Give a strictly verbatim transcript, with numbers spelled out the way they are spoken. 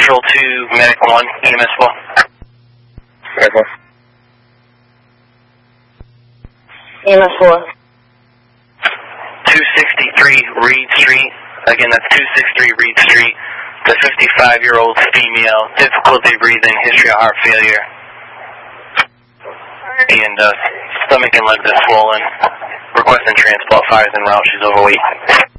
Central to Medic one, E M S four. Medic one. E M S four. two sixty-three Reed Street. Again, that's two sixty-three Reed Street. The fifty-five-year-old female, difficulty breathing, history of heart failure, and uh, stomach and legs are swollen. Requesting transport, fires en route, she's overweight.